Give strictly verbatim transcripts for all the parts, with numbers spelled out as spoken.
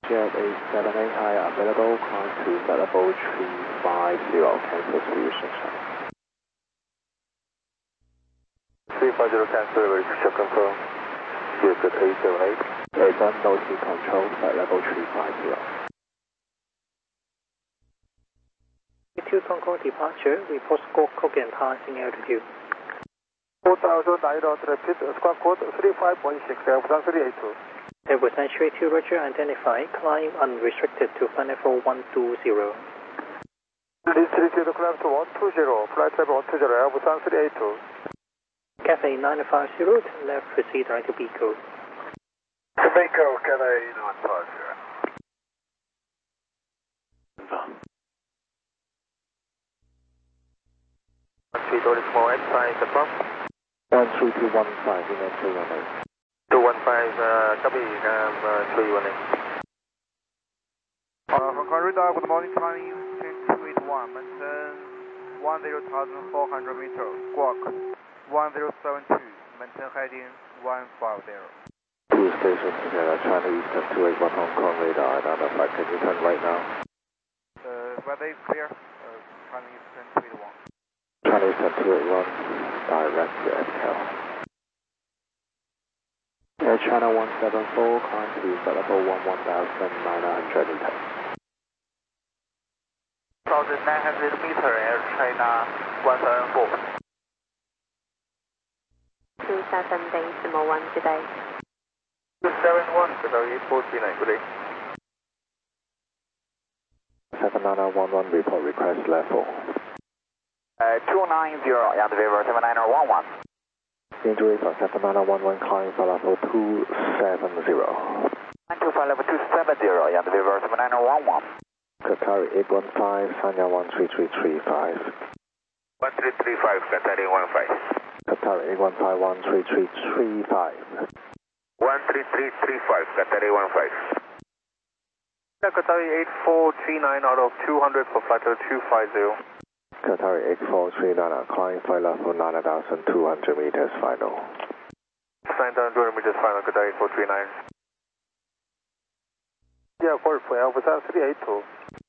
Jet eight seven eight high available, climb to level three five zero, cancel solution check. three five zero cancel, verification confirm. Jet eight seven eight. eight one, no seat control, flight level three five zero. two Concord departure, report score code and passing altitude. four thousand nine hundred feet, squawk code three five one six, Busan three eight two. Airbus nine three two, Roger, identify, climb unrestricted to flight level one two zero. Restricted climb to one two zero, flight level one two zero, Busan three eight two. Cathay nine five zero, to left, proceed right to Pico. Pico, Cathay nine five zero. one three two small X five, confirm. one three two one five, remain three one eight. two one five, uh, copy, um, uh, three one eight. Uh, Hong Kong radar, good morning, climbing two eight one, maintain one zero thousand four hundred meters, squawk one zero seven two, maintain heading one five zero. Two stations together, China Eastern two eight one Hong Kong radar, identify, can you turn right now? Uh, weather is clear, uh, China Eastern two eight one. China Eastern two eight one, direct to S Q L. Air China one seven four, climb to level one one thousand nine hundred meters. one thousand nine hundred meter, Air China one seven four. two seven decimal one, good day. two seven one, good day, eight four three nine, good day. seven nine nine one one, report request level. Uh, two nine zero, Yard River seven nine one one. Injury for seven nine nine one one, climbing for level two seven zero. nine two five level two seven zero, Yard River seven nine one one. Qatari eight one five, Sanya one three three three five. one three three five, Qatari one five. Qatari eight one five, one three three three five. one three three three five, Qatari one five. Qatari eight four three nine out of two hundred for flight two five zero. Qatari eight four three nine, climbing for level nine thousand two hundred meters final. nine thousand two hundred meters final, Qatari eight four three nine. Yeah, for Busan three eight two.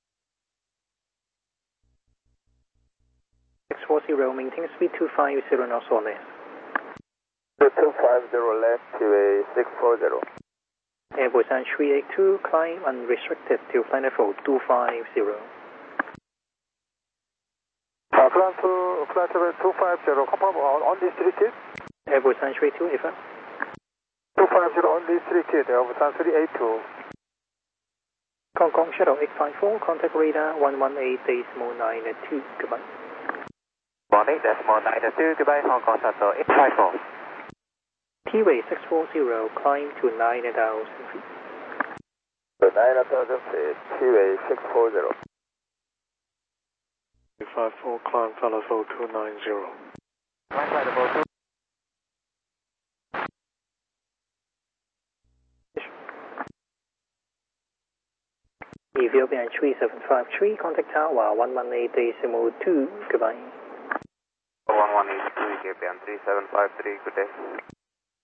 six four zero, maintain speed two five zero knots or less. two five zero left to a six four zero. Airbus nine three eight two, climb unrestricted to flight level two five zero. Uh, climb to flight level two five zero, confirm on unrestricted. Airbus nine three two, if two five zero unrestricted, Busan three eight two. Hong Kong Shuttle eight five four, contact radar one one eight decimal nine two, goodbye. one eight decimal nine two, goodbye, Hong Kong Shuttle eight five four. T-Way six four zero, climb to nine thousand feet. nine thousand feet, T-Way six four zero. three five four, climb for level two nine zero. Climb for level two. Ethiopian three seven five three, contact tower one one eight decimal two, goodbye. one one eight two, Ethiopian three seven five three, good day.